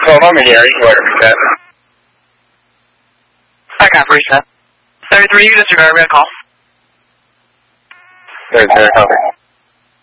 Well, I'm in here. You can go ahead and reset. I got reset. 33, you disregard, we got a call. 33, copy.